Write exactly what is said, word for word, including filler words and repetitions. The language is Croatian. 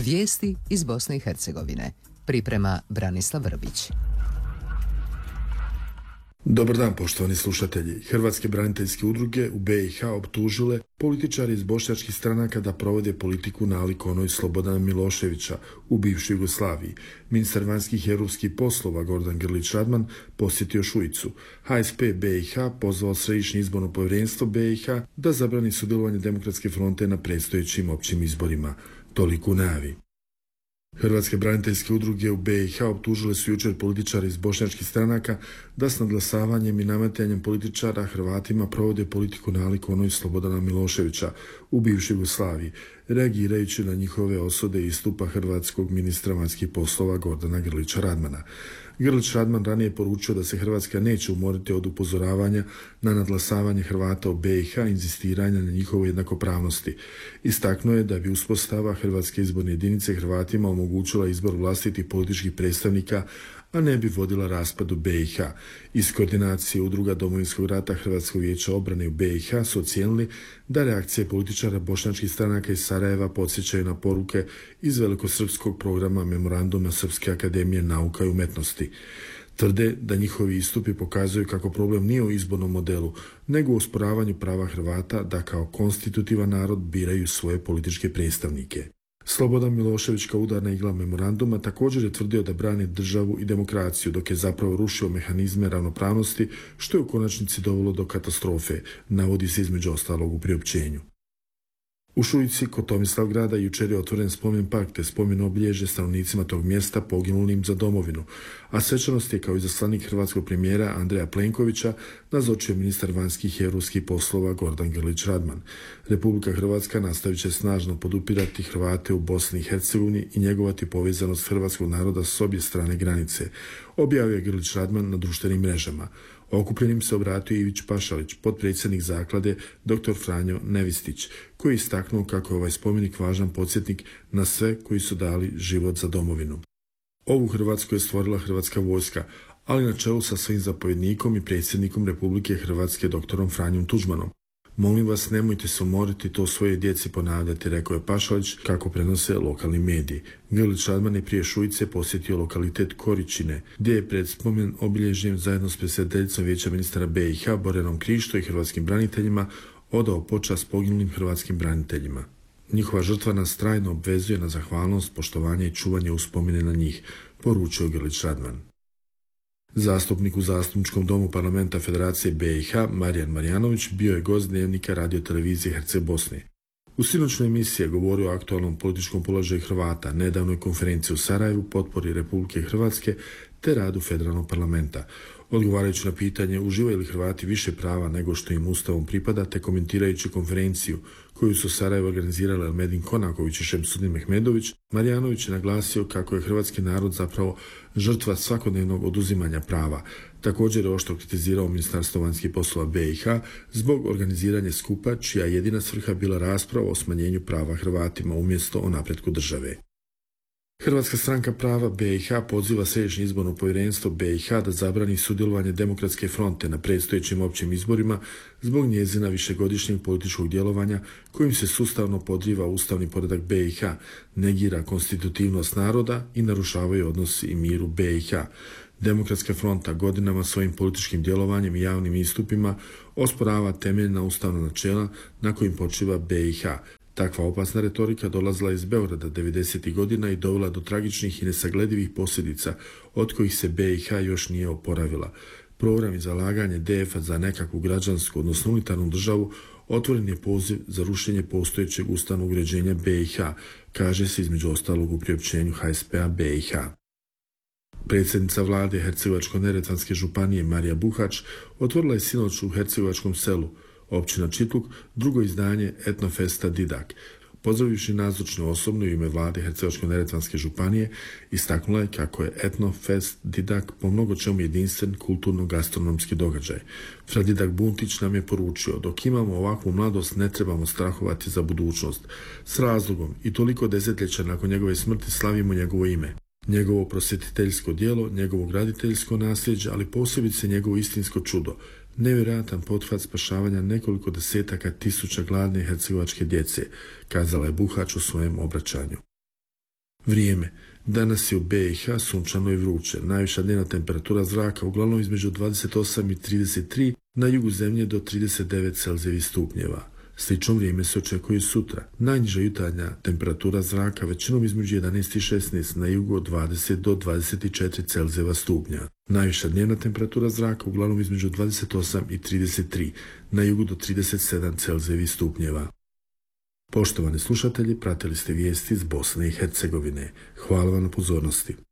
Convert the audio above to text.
Vijesti iz Bosne i Hercegovine. Priprema Branislav Vrbić. Dobar dan, poštovani slušatelji. Hrvatske braniteljske udruge u B i H optužile političari iz bošnjačkih stranaka da provode politiku nalik onoj Slobodana Miloševića u bivšoj Jugoslaviji. Ministar vanjskih i europskih poslova Gordan Grlić Radman posjetio Šuicu. H S P B i H pozvao Središnje izborno povjerenstvo B i H da zabrani sudjelovanje Demokratske fronte na predstojećim općim izborima. Toliko u najavi. Hrvatske braniteljske udruge u B i H optužile su jučer političari iz bošnjačkih stranaka da s nadglasavanjem i nametanjem političara Hrvatima provode politiku nalik onoj Slobodana Miloševića u bivšoj Jugoslaviji, reagirajući na njihove osude i istupa hrvatskog ministra vanjskih poslova Gordana Grlića Radmana. Grlić Radman ranije poručio da se Hrvatska neće umoriti od upozoravanja na nadglasavanje Hrvata u B i H i inzistiranja na njihovoj jednakopravnosti. Istaknuo je da bi uspostava Hrvatske izborne jedinice Hrvatima omogućila izbor vlastitih političkih predstavnika, a ne bi vodila raspadu B i H. Iz koordinacije udruga Domovinskog rata Hrvatskog vijeća obrane u B i H su ocijenili da reakcije političara bošnjačkih stranaka iz Sarajeva podsjećaju na poruke iz velikosrpskog programa Memoranduma Srpske akademije nauka i umetnosti. Tvrde da njihovi istupi pokazuju kako problem nije u izbornom modelu, nego u osporavanju prava Hrvata da kao konstitutivan narod biraju svoje političke predstavnike. Slobodan Milošević kao udarna igla memoranduma također je tvrdio da brani državu i demokraciju, dok je zapravo rušio mehanizme ravnopravnosti, što je u konačnici dovelo do katastrofe, navodi se između ostalog u priopćenju. U Šuici kod Tomislavgrada jučer je otvoren spomen park te spomen obilježje stanovnicima tog mjesta poginulim za domovinu, a svečanost je kao izaslanik hrvatskog premijera Andreja Plenkovića nazočio ministar vanjskih i europskih poslova Gordan Grlić Radman. Republika Hrvatska nastavit će snažno podupirati Hrvate u Bosni i Hercegovini i njegovati povezanost hrvatskog naroda s obje strane granice, objavio je Grlić Radman na društvenim mrežama. Okupljenim se obratio Ivić Pašalić, potpredsjednik zaklade doktor Franjo Nevistić, koji je istaknuo kako je ovaj spomenik važan podsjetnik na sve koji su dali život za domovinu. Ovu Hrvatsku je stvorila Hrvatska vojska, ali na čelu sa svojim zapovjednikom i predsjednikom Republike Hrvatske doktorom Franjom Tuđmanom. Molim vas, nemojte se umoriti to svoje djeci ponavljati, rekao je Pašalić, kako prenose lokalni mediji. Grlić Radman je prije Šuice posjetio lokalitet Koričine, gdje je pred spomen obilježjem zajedno s predsjedateljicom Vijeća ministara B i H Borjanom Krišto i hrvatskim braniteljima odao počast poginulim hrvatskim braniteljima. Njihova žrtva nas trajno obvezuje na zahvalnost, poštovanje i čuvanje uspomene na njih, poručio Grlić Radman. Zastupnik u Zastupničkom domu parlamenta Federacije B i H Marijan Marjanović bio je gost dnevnika radiotelevizije Herceg Bosne. U sinoćnoj emisiji je govorio o aktualnom političkom položaju Hrvata, nedavnoj konferenciji u Sarajevu, potpori Republike Hrvatske te radu federalnog parlamenta. Odgovarajući na pitanje uživaju li Hrvati više prava nego što im ustavom pripada, te komentirajući konferenciju koju su Sarajevo organizirali Elmedin Konaković i Šemsudin Mehmedović, Marjanović je naglasio kako je hrvatski narod zapravo žrtva svakodnevnog oduzimanja prava. Također je oštro kritizirao Ministarstvo vanjskih poslova B i H zbog organiziranja skupa čija jedina svrha bila rasprava o smanjenju prava Hrvatima umjesto o napretku države. Hrvatska stranka prava B i H poziva Središnje izborno povjerenstvo B i H da zabrani sudjelovanje Demokratske fronte na predstojećim općim izborima zbog njezina višegodišnjeg političkog djelovanja kojim se sustavno podriva ustavni poredak B i H, negira konstitutivnost naroda i narušavaju odnosi i mir u B i H. Demokratska fronta godinama svojim političkim djelovanjem i javnim istupima osporava temeljna ustavna načela na kojim počiva B i H. Takva opasna retorika dolazila iz Beograda devedesetih godina i dovela do tragičnih i nesagledivih posljedica od kojih se B i H još nije oporavila. Program i zalaganje D F-a za nekakvu građansku, odnosno unitarnu državu, otvoren je poziv za rušenje postojećeg ustavnog uređenja B i H, kaže se između ostalog u priopćenju H S P-a B i H. Predsjednica vlade Hercegovačko-neretvanske županije Marija Buhač otvorila je sinoć u Hercegovačkom selu, općina Čitluk, drugo izdanje Etnofesta Didak. Pozdravivši nazočne osobno u ime vlade Hercegovačko-neretvanske županije, istaknula je kako je Etnofest Didak po mnogo čemu jedinstven kulturno-gastronomski događaj. Fra Didak Buntić nam je poručio: dok imamo ovakvu mladost ne trebamo strahovati za budućnost. S razlogom i toliko desetljeća nakon njegove smrti slavimo njegovo ime, njegovo prosvjetiteljsko djelo, njegovo graditeljsko nasljeđe, ali posebice njegovo istinsko čudo, nevjerojatan pothvat spašavanja nekoliko desetaka tisuća gladne hercegovačke djece, kazala je Buhač u svojem obraćanju. Vrijeme. Danas je u B i H sunčano i vruće. Najviša dnevna temperatura zraka uglavnom između dvadeset osam i trideset tri, na jugu zemlje do trideset devet Celzijevih stupnjeva. Slično vrijeme se očekuje sutra. Najniža jutarnja temperatura zraka većinom između jedanaest i šesnaest, na jugu od dvadeset do dvadeset četiri Celzijeva stupnja. Najviša dnevna temperatura zraka uglavnom između dvadeset osam i trideset tri, na jugu do trideset sedam Celzijevih stupnjeva. Poštovani slušatelji, pratili ste vijesti iz Bosne i Hercegovine. Hvala vam na pozornosti.